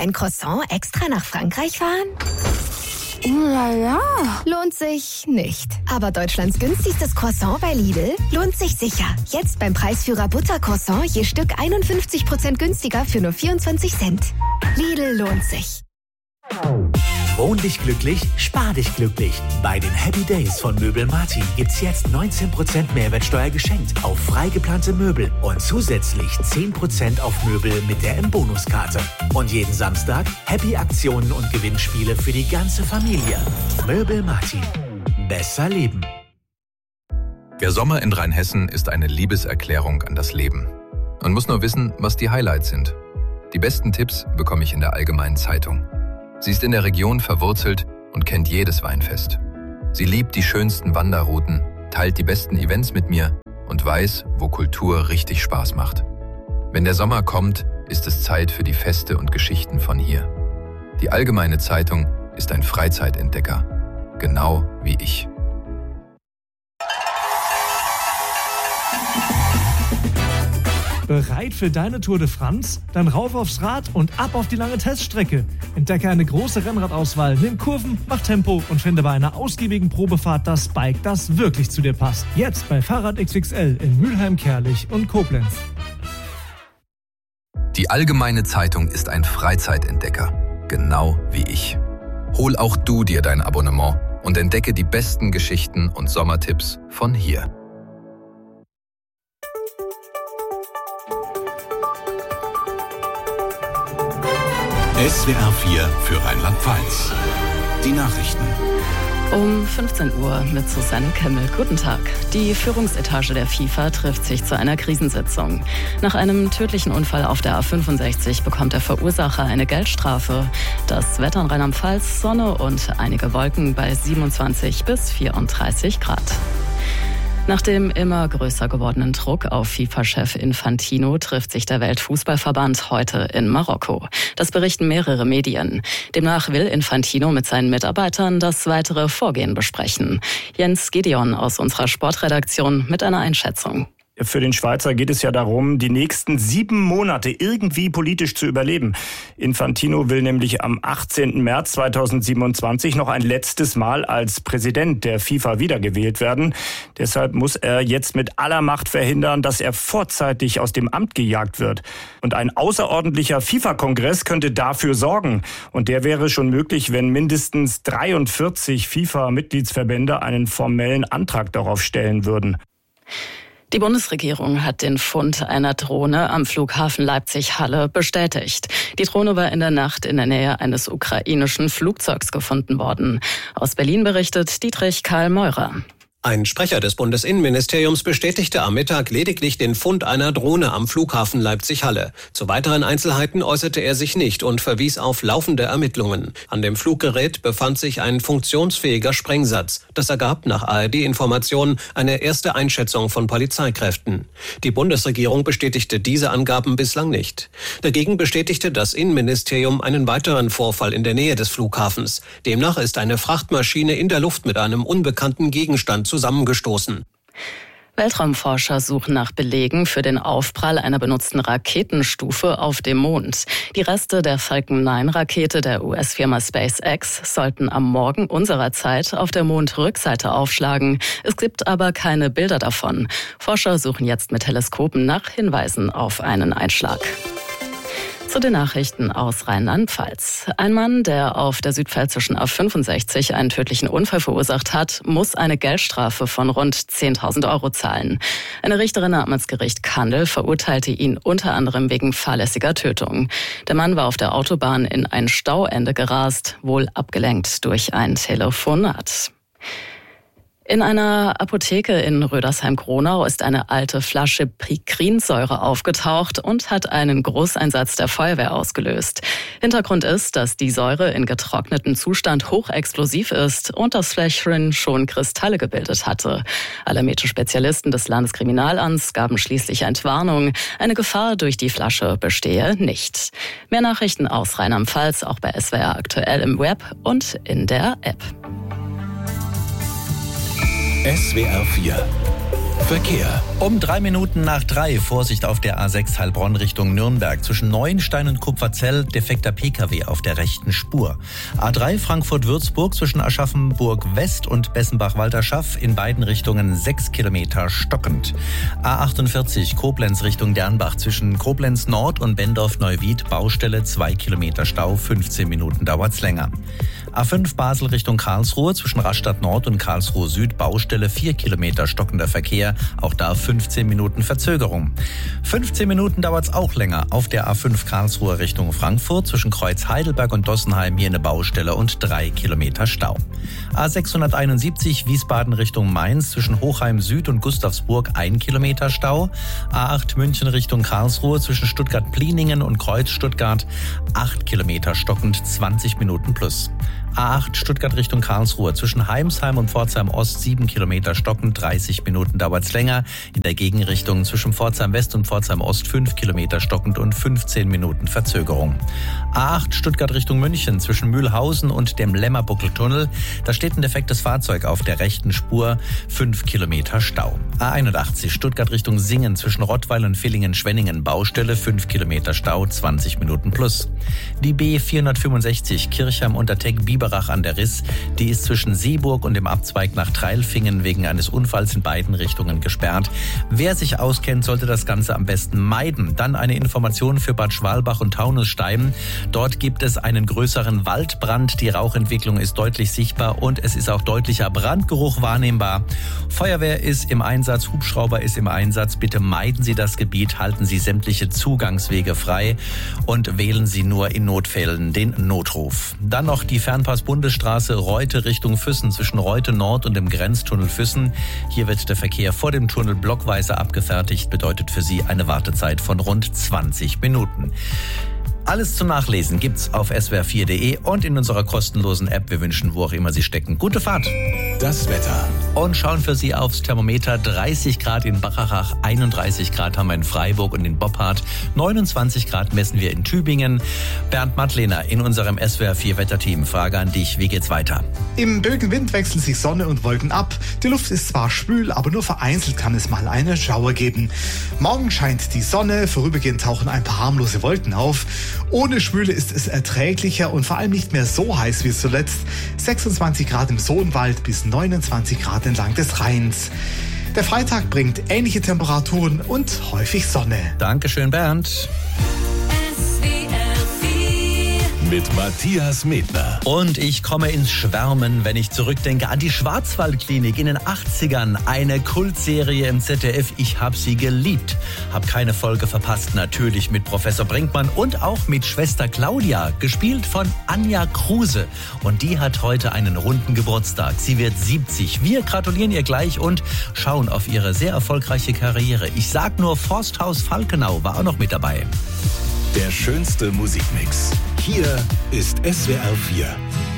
ein Croissant extra nach Frankreich fahren? Ja. Lohnt sich nicht. Aber Deutschlands günstigstes Croissant bei Lidl lohnt sich sicher. Jetzt beim Preisführer Buttercroissant je Stück 51% günstiger für nur 24 Cent. Lidl lohnt sich. Wohn dich glücklich, spar dich glücklich. Bei den Happy Days von Möbel Martin gibt's jetzt 19% Mehrwertsteuer geschenkt auf frei geplante Möbel und zusätzlich 10% auf Möbel mit der M-Bonus-Karte. Und jeden Samstag Happy-Aktionen und Gewinnspiele für die ganze Familie. Möbel Martin. Besser leben. Der Sommer in Rheinhessen ist eine Liebeserklärung an das Leben. Man muss nur wissen, was die Highlights sind. Die besten Tipps bekomme ich in der Allgemeinen Zeitung. Sie ist in der Region verwurzelt und kennt jedes Weinfest. Sie liebt die schönsten Wanderrouten, teilt die besten Events mit mir und weiß, wo Kultur richtig Spaß macht. Wenn der Sommer kommt, ist es Zeit für die Feste und Geschichten von hier. Die Allgemeine Zeitung ist ein Freizeitentdecker, genau wie ich. Bereit für deine Tour de France? Dann rauf aufs Rad und ab auf die lange Teststrecke. Entdecke eine große Rennradauswahl, nimm Kurven, mach Tempo und finde bei einer ausgiebigen Probefahrt das Bike, das wirklich zu dir passt. Jetzt bei Fahrrad XXL in Mülheim, Kerlich und Koblenz. Die Allgemeine Zeitung ist ein Freizeitentdecker, genau wie ich. Hol auch du dir dein Abonnement und entdecke die besten Geschichten und Sommertipps von hier. SWR 4 für Rheinland-Pfalz. Die Nachrichten. Um 15 Uhr mit Susanne Kemmel. Guten Tag. Die Führungsetage der FIFA trifft sich zu einer Krisensitzung. Nach einem tödlichen Unfall auf der A65 bekommt der Verursacher eine Geldstrafe. Das Wetter in Rheinland-Pfalz, Sonne und einige Wolken bei 27 bis 34 Grad. Nach dem immer größer gewordenen Druck auf FIFA-Chef Infantino trifft sich der Weltfußballverband heute in Marokko. Das berichten mehrere Medien. Demnach will Infantino mit seinen Mitarbeitern das weitere Vorgehen besprechen. Jens Gideon aus unserer Sportredaktion mit einer Einschätzung. Für den Schweizer geht es ja darum, die nächsten 7 Monate irgendwie politisch zu überleben. Infantino will nämlich am 18. März 2027 noch ein letztes Mal als Präsident der FIFA wiedergewählt werden. Deshalb muss er jetzt mit aller Macht verhindern, dass er vorzeitig aus dem Amt gejagt wird. Und ein außerordentlicher FIFA-Kongress könnte dafür sorgen. Und der wäre schon möglich, wenn mindestens 43 FIFA-Mitgliedsverbände einen formellen Antrag darauf stellen würden. Die Bundesregierung hat den Fund einer Drohne am Flughafen Leipzig-Halle bestätigt. Die Drohne war in der Nacht in der Nähe eines ukrainischen Flugzeugs gefunden worden. Aus Berlin berichtet Dietrich Karl Meurer. Ein Sprecher des Bundesinnenministeriums bestätigte am Mittag lediglich den Fund einer Drohne am Flughafen Leipzig-Halle. Zu weiteren Einzelheiten äußerte er sich nicht und verwies auf laufende Ermittlungen. An dem Fluggerät befand sich ein funktionsfähiger Sprengsatz. Das ergab nach ARD-Informationen eine erste Einschätzung von Polizeikräften. Die Bundesregierung bestätigte diese Angaben bislang nicht. Dagegen bestätigte das Innenministerium einen weiteren Vorfall in der Nähe des Flughafens. Demnach ist eine Frachtmaschine in der Luft mit einem unbekannten Gegenstand zusammengestoßen. Weltraumforscher suchen nach Belegen für den Aufprall einer benutzten Raketenstufe auf dem Mond. Die Reste der Falcon 9-Rakete der US-Firma SpaceX sollten am Morgen unserer Zeit auf der Mondrückseite aufschlagen. Es gibt aber keine Bilder davon. Forscher suchen jetzt mit Teleskopen nach Hinweisen auf einen Einschlag. Zu den Nachrichten aus Rheinland-Pfalz. Ein Mann, der auf der südpfälzischen A65 einen tödlichen Unfall verursacht hat, muss eine Geldstrafe von rund 10.000 Euro zahlen. Eine Richterin am Amtsgericht Kandel verurteilte ihn unter anderem wegen fahrlässiger Tötung. Der Mann war auf der Autobahn in ein Stauende gerast, wohl abgelenkt durch ein Telefonat. In einer Apotheke in Rödersheim-Kronau ist eine alte Flasche Pikrinsäure aufgetaucht und hat einen Großeinsatz der Feuerwehr ausgelöst. Hintergrund ist, dass die Säure in getrocknetem Zustand hochexplosiv ist und das Fläschchen schon Kristalle gebildet hatte. Alarmierte Spezialisten des Landeskriminalamts gaben schließlich Entwarnung. Eine Gefahr durch die Flasche bestehe nicht. Mehr Nachrichten aus Rheinland-Pfalz auch bei SWR aktuell im Web und in der App. SWR 4 Verkehr. Um 3:03, Vorsicht auf der A6 Heilbronn Richtung Nürnberg. Zwischen Neuenstein und Kupferzell defekter Pkw auf der rechten Spur. A3 Frankfurt-Würzburg zwischen Aschaffenburg-West und Bessenbach-Walterschaff in beiden Richtungen 6 Kilometer stockend. A48 Koblenz Richtung Dernbach zwischen Koblenz Nord und Bendorf-Neuwied Baustelle 2 Kilometer Stau, 15 Minuten dauert's länger. A5 Basel Richtung Karlsruhe zwischen Rastatt Nord und Karlsruhe Süd Baustelle 4 Kilometer stockender Verkehr, auch da 15 Minuten Verzögerung. 15 Minuten dauert's auch länger auf der A5 Karlsruhe Richtung Frankfurt zwischen Kreuz Heidelberg und Dossenheim hier eine Baustelle und 3 Kilometer Stau. A671 Wiesbaden Richtung Mainz zwischen Hochheim Süd und Gustavsburg 1 Kilometer Stau. A8 München Richtung Karlsruhe zwischen Stuttgart-Pliningen und Kreuz Stuttgart 8 Kilometer stockend, 20 Minuten plus. A8 Stuttgart Richtung Karlsruhe zwischen Heimsheim und Pforzheim Ost 7 Kilometer stockend, 30 Minuten dauert's länger. In der Gegenrichtung zwischen Pforzheim West und Pforzheim Ost 5 Kilometer stockend und 15 Minuten Verzögerung. A8 Stuttgart Richtung München zwischen Mühlhausen und dem Lämmerbuckeltunnel. Da steht ein defektes Fahrzeug auf der rechten Spur, 5 Kilometer Stau. A81 Stuttgart Richtung Singen zwischen Rottweil und Villingen-Schwenningen Baustelle 5 Kilometer Stau, 20 Minuten plus. Die B465 Kirchheim-Unterteck-Biberach an der Riss, die ist zwischen Seeburg und dem Abzweig nach Treilfingen wegen eines Unfalls in beiden Richtungen gesperrt. Wer sich auskennt, sollte das Ganze am besten meiden. Dann eine Information für Bad Schwalbach und Taunusstein. Dort gibt es einen größeren Waldbrand. Die Rauchentwicklung ist deutlich sichtbar und es ist auch deutlicher Brandgeruch wahrnehmbar. Feuerwehr ist im Einsatz, Hubschrauber ist im Einsatz. Bitte meiden Sie das Gebiet, halten Sie sämtliche Zugangswege frei und wählen Sie nur in Notfällen den Notruf. Dann noch die Fernpass-Bundesstraße Reute Richtung Füssen zwischen Reute Nord und dem Grenztunnel Füssen. Hier wird der Verkehr vor dem Tunnel blockweise abgefertigt, bedeutet für Sie eine Wartezeit von rund 20 Minuten. Alles zum Nachlesen gibt's auf swr4.de und in unserer kostenlosen App. Wir wünschen, wo auch immer Sie stecken, gute Fahrt. Das Wetter. Und schauen für Sie aufs Thermometer. 30 Grad in Bacharach, 31 Grad haben wir in Freiburg und in Boppard, 29 Grad messen wir in Tübingen. Bernd Mattlehner in unserem SWR4 Wetterteam. Frage an dich, wie geht's weiter? Im böigen Wind wechseln sich Sonne und Wolken ab. Die Luft ist zwar schwül, aber nur vereinzelt kann es mal eine Schauer geben. Morgen scheint die Sonne, vorübergehend tauchen ein paar harmlose Wolken auf. Ohne Schwüle ist es erträglicher und vor allem nicht mehr so heiß wie zuletzt. 26 Grad im Sohnwald bis 29 Grad entlang des Rheins. Der Freitag bringt ähnliche Temperaturen und häufig Sonne. Dankeschön, Bernd. Mit Matthias Medner. Und ich komme ins Schwärmen, wenn ich zurückdenke an die Schwarzwaldklinik in den 80ern. Eine Kultserie im ZDF. Ich habe sie geliebt. Hab keine Folge verpasst. Natürlich mit Professor Brinkmann und auch mit Schwester Claudia. Gespielt von Anja Kruse. Und die hat heute einen runden Geburtstag. Sie wird 70. Wir gratulieren ihr gleich und schauen auf ihre sehr erfolgreiche Karriere. Ich sag nur, Forsthaus Falkenau war auch noch mit dabei. Der schönste Musikmix. Hier ist SWR4.